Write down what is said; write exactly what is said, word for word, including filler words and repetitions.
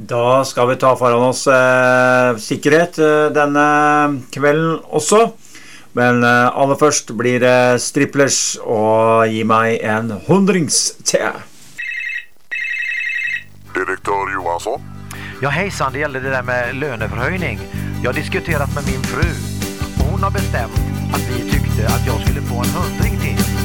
Da skal vi ta foran oss eh, sikkerhet eh, denne kvelden også. Men eh, aller først blir det striplers og gi meg en hundrings til. Direktör Johansson? Ja, hejsan, det gäller det där med löneförhöjning. Jag har diskuterat med min fru. Och hon har bestämt att vi tyckte att jag skulle få en hundring till.